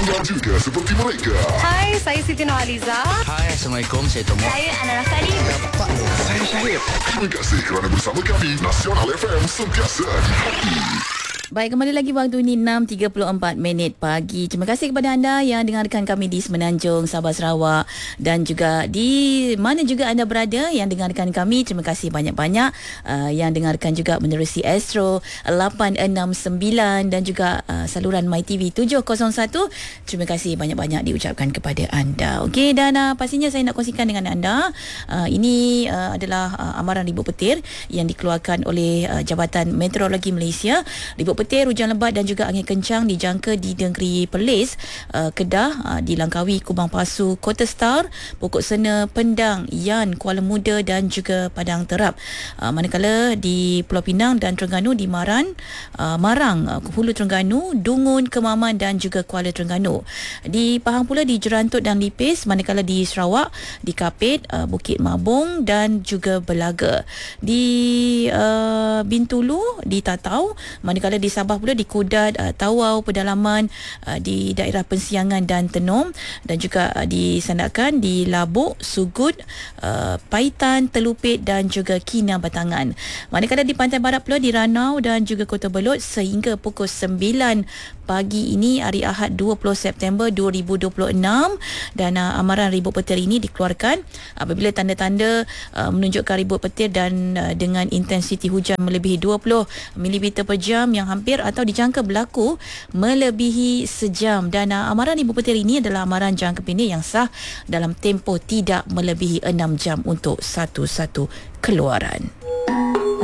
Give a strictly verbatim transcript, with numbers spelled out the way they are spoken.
anda juga seperti mereka. Hai, saya Siti Nurhaliza. Hai, Assalamualaikum. Saya Tomo. Saya Ana Rasali. Saya Syahid. Terima kasih kerana bersama kami. Nasional F M sentiasa di hati. Baik, kembali lagi waktu ini enam tiga puluh empat minit pagi. Terima kasih kepada anda yang dengarkan kami di Semenanjung, Sabah, Sarawak dan juga di mana juga anda berada yang dengarkan kami. Terima kasih banyak-banyak uh, yang dengarkan juga menerusi Astro lapan enam sembilan dan juga uh, saluran MyTV tujuh kosong satu. Terima kasih banyak-banyak diucapkan kepada anda. Okey, dan uh, pastinya saya nak kongsikan dengan anda uh, ini uh, adalah uh, amaran ribut petir yang dikeluarkan oleh uh, Jabatan Meteorologi Malaysia. Ribut petir, hujan lebat dan juga angin kencang dijangka di negeri Perlis, uh, Kedah, uh, di Langkawi, Kubang Pasu, Kota Star, Pokok Sena, Pendang, Yan, Kuala Muda dan juga Padang Terap. Uh, manakala di Pulau Pinang dan Terengganu di Maran, uh, Marang, uh, Hulu Terengganu, Dungun, Kemaman dan juga Kuala Terengganu. Di Pahang pula di Jerantut dan Lipis, manakala di Sarawak di Kapit, uh, Bukit Mabung dan juga Belaga. Di uh, Bintulu di Tatau, manakala di Sabah pula di Kudat, uh, Tawau, Pedalaman, uh, di daerah Pensiangan dan Tenom dan juga uh, disandarkan di Labuk, Sugut, uh, Paitan, Telupit dan juga Kinabatangan. Manakala di Pantai Barat pula di Ranau dan juga Kota Belud sehingga pukul sembilan pagi ini hari Ahad dua puluh September dua ribu dua puluh enam dan uh, amaran ribut petir ini dikeluarkan apabila tanda-tanda uh, menunjukkan ribut petir dan uh, dengan intensiti hujan melebihi dua puluh milimeter per jam yang hampir atau dijangka berlaku melebihi sejam dan uh, amaran ribut petir ini adalah amaran jangka pendek yang sah dalam tempoh tidak melebihi enam jam untuk satu-satu keluaran.